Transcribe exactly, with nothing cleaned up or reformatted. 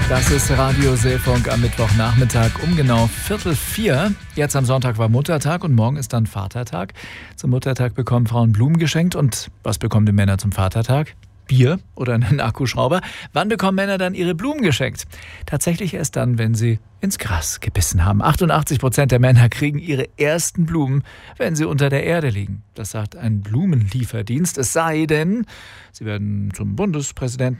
Das ist Radio Seefunk am Mittwochnachmittag um genau Viertel vier. Jetzt am Sonntag war Muttertag und morgen ist dann Vatertag. Zum Muttertag bekommen Frauen Blumen geschenkt. Und was bekommen die Männer zum Vatertag? Bier oder einen Akkuschrauber? Wann bekommen Männer dann ihre Blumen geschenkt? Tatsächlich erst dann, wenn sie ins Gras gebissen haben. achtundachtzig Prozent der Männer kriegen ihre ersten Blumen, wenn sie unter der Erde liegen. Das sagt ein Blumenlieferdienst. Es sei denn, sie werden zum Bundespräsidenten